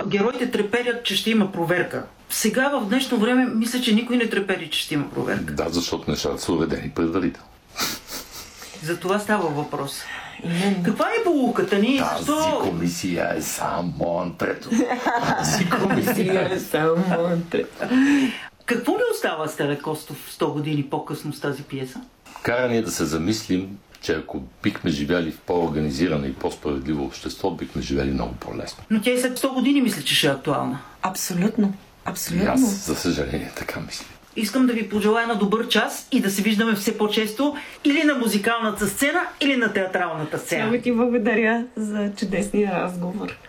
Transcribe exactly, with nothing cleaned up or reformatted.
героите треперят, че ще има проверка. Сега в днешно време мисля, че никой не трепери, че ще има проверка. Да, защото нещата са уредени предварително. За това става въпрос. Каква е полуката ни? Тази Защо... комисия е само антрето. Тази комисия е само антрето. Какво ни остава, Стеле Костов, сто години по-късно с тази пиеса? Кара ни да се замислим, че ако бихме живяли в по-организирано и по-справедливо общество, бихме живели много по-лесно. Но тя и след сто години мисля, че ще е актуална. Абсолютно. Абсолютно. И аз, за съжаление, така мисля. Искам да ви пожелая на добър час и да се виждаме все по-често или на музикалната сцена, или на театралната сцена. Много ти благодаря за чудесния разговор.